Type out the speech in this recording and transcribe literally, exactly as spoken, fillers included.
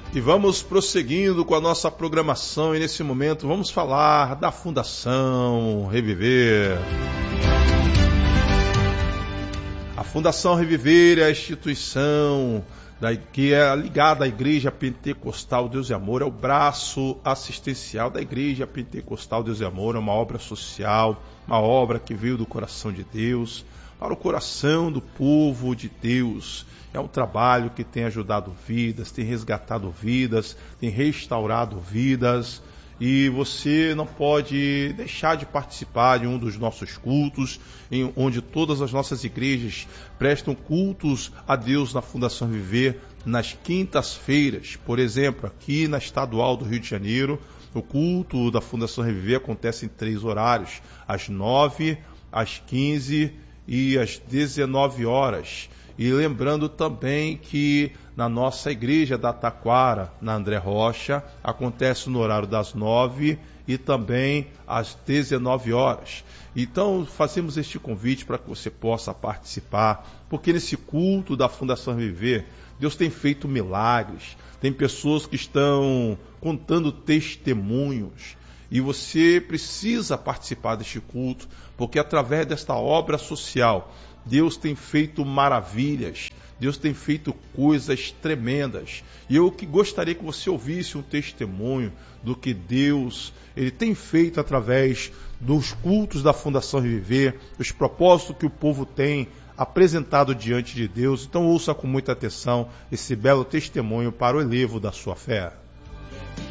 E vamos prosseguindo com a nossa programação e nesse momento vamos falar da Fundação Reviver. A Fundação Reviver é a instituição da, que é ligada à Igreja Pentecostal Deus e Amor, é o braço assistencial da Igreja Pentecostal Deus e Amor, é uma obra social, uma obra que veio do coração de Deus para o coração do povo de Deus. É um trabalho que tem ajudado vidas, tem resgatado vidas, tem restaurado vidas. E você não pode deixar de participar de um dos nossos cultos, em onde todas as nossas igrejas prestam cultos a Deus na Fundação Viver nas quintas-feiras. Por exemplo, aqui na Estadual do Rio de Janeiro, o culto da Fundação Reviver acontece em três horários, às nove, às quinze e às dezenove horas. E lembrando também que na nossa igreja da Taquara, na André Rocha, acontece no horário das nove e também às dezenove horas. Então fazemos este convite para que você possa participar, porque nesse culto da Fundação Viver, Deus tem feito milagres, tem pessoas que estão contando testemunhos. E você precisa participar deste culto, porque através desta obra social, Deus tem feito maravilhas, Deus tem feito coisas tremendas. E eu que gostaria que você ouvisse um testemunho do que Deus ele tem feito através dos cultos da Fundação Reviver, dos propósitos que o povo tem apresentado diante de Deus. Então ouça com muita atenção esse belo testemunho para o elevo da sua fé.